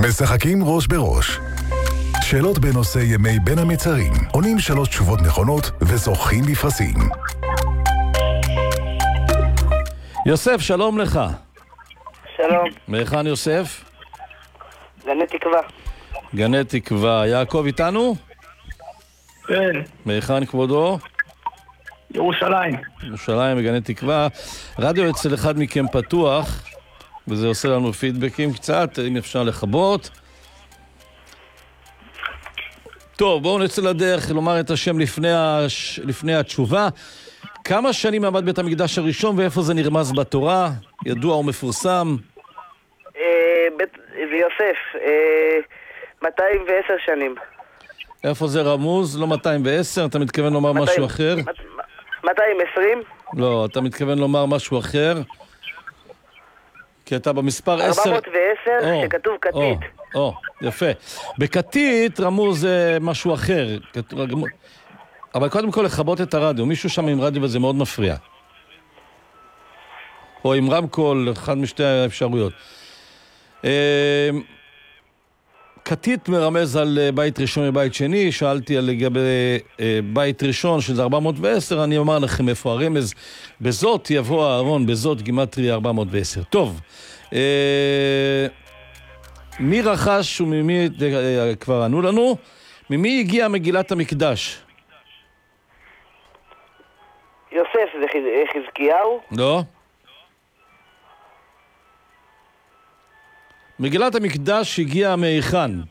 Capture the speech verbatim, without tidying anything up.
משחקים ראש בראש. שאלות בנושא ימי בין המצרים. עונים שלוש תשובות נכונות וזוכים בפרסים. יוסף, שלום לך. שלום. מהיכן יוסף? גני תקווה. גני תקווה. יעקב איתנו? כן. מהיכן כבודו? ירושלים. ירושלים וגני תקווה. רדיו אצל אחד מכם פתוח, וזה עושה לנו פידבקים קצת, אם אפשר לחבות. טוב, בואו נצא לדרך לומר את השם לפני, הש... לפני התשובה. כמה שנים עמד בית המקדש הראשון ואיפה זה נרמז בתורה? ידוע ומפורסם. אה, בית... ויוסף, אה, מאתיים ועשר שנים. איפה זה רמוז? לא מאתיים ועשר, אתה מתכוון לומר מאתיים, משהו אחר? מאתיים ועשרים? לא, אתה מתכוון לומר משהו אחר? כי אתה במספר עשר... ארבע מאות ועשר, או, שכתוב כתית. או, או, יפה. בכתית רמוז זה משהו אחר. כתוב, אבל קודם כל לחבות את הרדיו. מישהו שם עם רדיו וזה מאוד מפריע. או עם רמקול, אחד משתי האפשרויות. כתית מרמז על בית ראשון ובית שני. שאלתי על לגבי בית ראשון שזה ארבע מאות ועשר. אני אומר לכם איפה הרמז. בזאת יבוא הארון, בזאת גימטריה ארבע מאות ועשר. טוב. מי רכש וממי, כבר ענו לנו, ממי הגיעה מגילת המקדש? יוסף, זה חזקיהו? לא. מגילת המקדש הגיעה מהיכן?